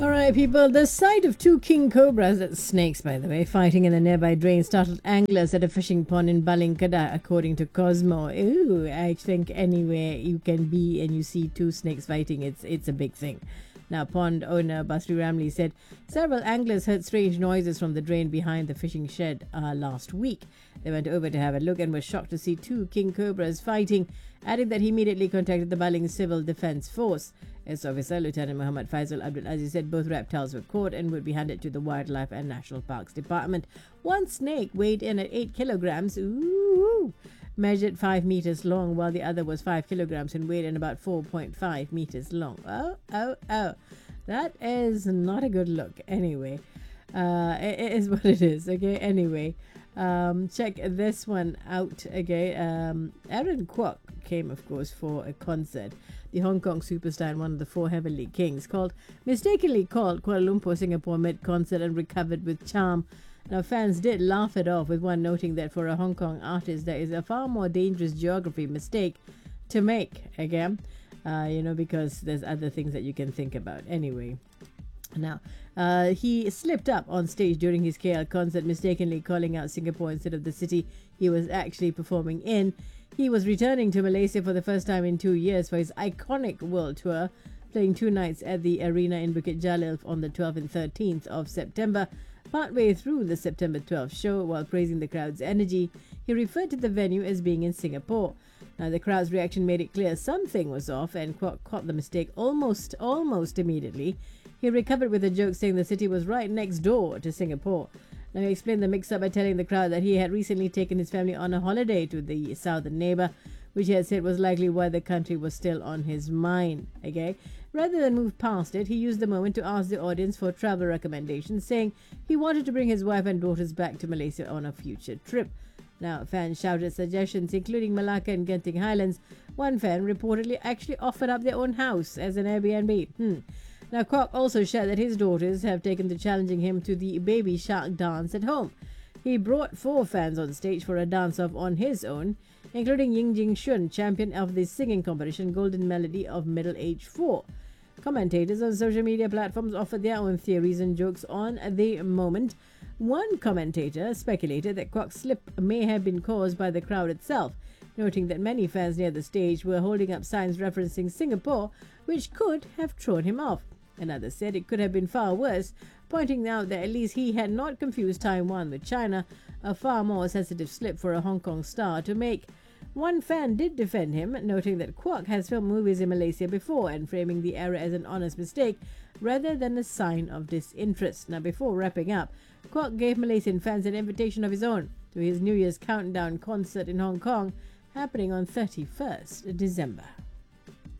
Alright, people, the sight of two king cobras, that's snakes by the way, fighting in a nearby drain startled anglers at a fishing pond in Balinkada, according to Cosmo. Ooh, I think anywhere you can be and you see two snakes fighting, it's a big thing. Now, pond owner Basri Ramli said several anglers heard strange noises from the drain behind the fishing shed last week. They went over to have a look and were shocked to see two king cobras fighting, adding that he immediately contacted the Baling Civil Defence Force. S officer Lieutenant Muhammad Faisal Abdul Aziz said both reptiles were caught and would be handed to the Wildlife and National Parks Department. One snake weighed in at 8 kilograms, measured 5 meters long, while the other was 5 kilograms and weighed in about 4.5 meters long. Oh. That is not a good look. Anyway, it is what it is. Okay, anyway. Check this one out. Okay, Aaron Kwok came, of course, for a concert. The Hong Kong superstar and one of the four Heavenly Kings mistakenly called Kuala Lumpur, Singapore mid-concert and recovered with charm. Now, fans did laugh it off, with one noting that for a Hong Kong artist, there is a far more dangerous geography mistake to make, again, because there's other things that you can think about. Anyway, now, he slipped up on stage during his KL concert, mistakenly calling out Singapore instead of the city he was actually performing in. He was returning to Malaysia for the first time in 2 years for his iconic world tour, playing 2 nights at the arena in Bukit Jalil on the 12th and 13th of September. Partway through the September 12th show, while praising the crowd's energy, he referred to the venue as being in Singapore. Now, the crowd's reaction made it clear something was off, and caught the mistake almost immediately. He recovered with a joke, saying the city was right next door to Singapore. Now, he explained the mix-up by telling the crowd that he had recently taken his family on a holiday to the southern neighbor, which he had said was likely why the country was still on his mind. Okay, rather than move past it, he used the moment to ask the audience for travel recommendations, saying he wanted to bring his wife and daughters back to Malaysia on a future trip. Now, fans shouted suggestions, including Malacca and Genting Highlands. One fan reportedly actually offered up their own house as an Airbnb. Now, Kwok also shared that his daughters have taken to challenging him to the baby shark dance at home. He brought 4 fans on stage for a dance-off on his own, including Ying Jing Shun, champion of the singing competition Golden Melody of Middle Age 4. Commentators on social media platforms offered their own theories and jokes on the moment. One commentator speculated that Kwok's slip may have been caused by the crowd itself, noting that many fans near the stage were holding up signs referencing Singapore, which could have thrown him off. Another said it could have been far worse, pointing out that at least he had not confused Taiwan with China, a far more sensitive slip for a Hong Kong star to make. One fan did defend him, noting that Kwok has filmed movies in Malaysia before and framing the error as an honest mistake rather than a sign of disinterest. Now, before wrapping up, Kwok gave Malaysian fans an invitation of his own to his New Year's Countdown concert in Hong Kong, happening on 31st December.